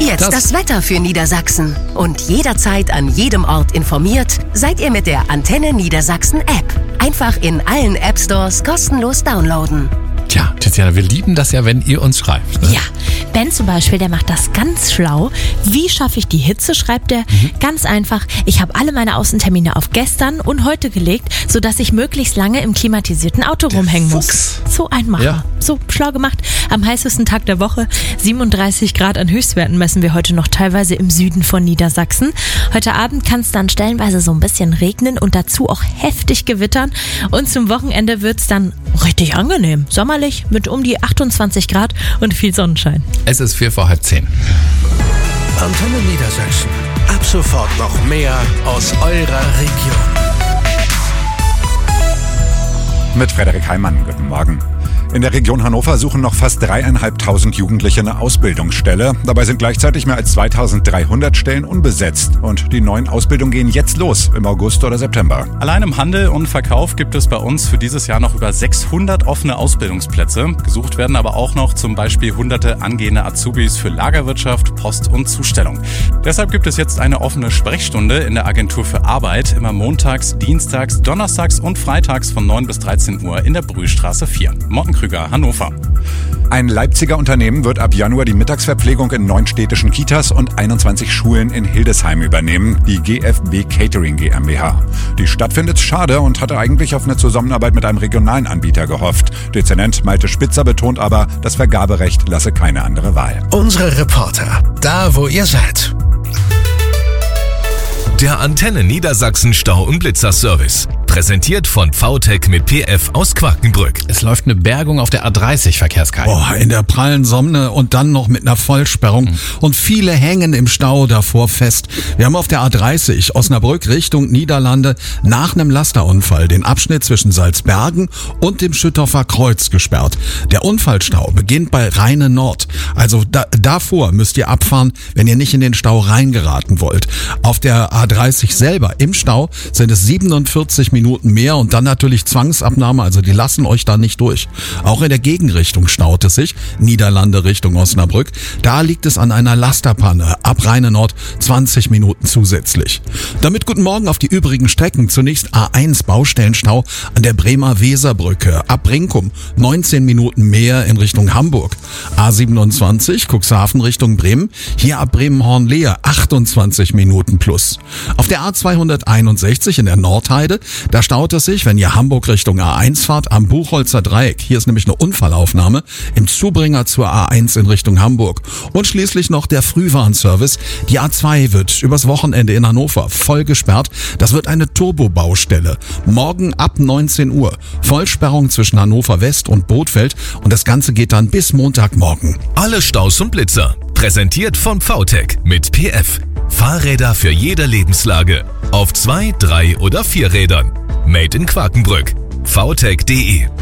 Jetzt das Wetter für Niedersachsen. Und jederzeit an jedem Ort informiert seid ihr mit der Antenne Niedersachsen App. Einfach in allen App Stores kostenlos downloaden. Tja, Tiziana, wir lieben das ja, wenn ihr uns schreibt. Ne? Ja, Ben zum Beispiel, der macht das ganz schlau. Wie schaffe ich die Hitze, schreibt er. Ganz einfach, ich habe alle meine Außentermine auf gestern und heute gelegt, sodass ich möglichst lange im klimatisierten Auto rumhängen muss. So ein Macher. Ja. So schlau gemacht. Am heißesten Tag der Woche, 37 Grad an Höchstwerten messen wir heute noch teilweise im Süden von Niedersachsen. Heute Abend kann es dann stellenweise so ein bisschen regnen und dazu auch heftig gewittern. Und zum Wochenende wird es dann richtig angenehm. Sommerlich mit um die 28 Grad und viel Sonnenschein. Es ist 10:45. Antenne Niedersachsen. Ab sofort noch mehr aus eurer Region. Mit Frederik Heimann, guten Morgen. In der Region Hannover suchen noch fast 3.500 Jugendliche eine Ausbildungsstelle. Dabei sind gleichzeitig mehr als 2.300 Stellen unbesetzt. Und die neuen Ausbildungen gehen jetzt los, im August oder September. Allein im Handel und Verkauf gibt es bei uns für dieses Jahr noch über 600 offene Ausbildungsplätze. Gesucht werden aber auch noch zum Beispiel hunderte angehende Azubis für Lagerwirtschaft, Post und Zustellung. Deshalb gibt es jetzt eine offene Sprechstunde in der Agentur für Arbeit, immer montags, dienstags, donnerstags und freitags von 9 bis 13 Uhr in der Brühlstraße 4. Krüger, Hannover. Ein Leipziger Unternehmen wird ab Januar die Mittagsverpflegung in 9 städtischen Kitas und 21 Schulen in Hildesheim übernehmen, die GFB Catering GmbH. Die Stadt findet es schade und hatte eigentlich auf eine Zusammenarbeit mit einem regionalen Anbieter gehofft. Dezernent Malte Spitzer betont aber, das Vergaberecht lasse keine andere Wahl. Unsere Reporter, da wo ihr seid. Der Antenne Niedersachsen Stau- und Blitzer-Service. Präsentiert von VTech mit PF aus Quakenbrück. Es läuft eine Bergung auf der A30, Verkehrskarte. Boah, in der prallen Sonne und dann noch mit einer Vollsperrung. Und viele hängen im Stau davor fest. Wir haben auf der A30 Osnabrück Richtung Niederlande nach einem Lasterunfall den Abschnitt zwischen Salzbergen und dem Schüttorfer Kreuz gesperrt. Der Unfallstau beginnt bei Rheine Nord. Also davor müsst ihr abfahren, wenn ihr nicht in den Stau reingeraten wollt. Auf der A30 selber im Stau sind es 47 Minuten mehr und dann natürlich Zwangsabnahme, also die lassen euch da nicht durch. Auch in der Gegenrichtung staut es sich, Niederlande Richtung Osnabrück. Da liegt es an einer Lasterpanne, ab Rheine Nord 20 Minuten zusätzlich. Damit guten Morgen auf die übrigen Strecken. Zunächst A1 Baustellenstau an der Bremer Weserbrücke, ab Brinkum 19 Minuten mehr in Richtung Hamburg. A27 Cuxhaven Richtung Bremen, hier ab Bremen-Hornlehe 28 Minuten plus. Auf der A261 in der Nordheide, da staut es sich, wenn ihr Hamburg Richtung A1 fahrt, am Buchholzer Dreieck. Hier ist nämlich eine Unfallaufnahme im Zubringer zur A1 in Richtung Hamburg. Und schließlich noch der Frühwarnservice. Die A2 wird übers Wochenende in Hannover voll gesperrt. Das wird eine Turbobaustelle. Morgen ab 19 Uhr. Vollsperrung zwischen Hannover West und Bothfeld. Und das Ganze geht dann bis Montagmorgen. Alle Staus und Blitzer. Präsentiert von VTech mit PF. Fahrräder für jede Lebenslage. Auf 2, 3 oder 4 Rädern. Made in Quakenbrück. vtech.de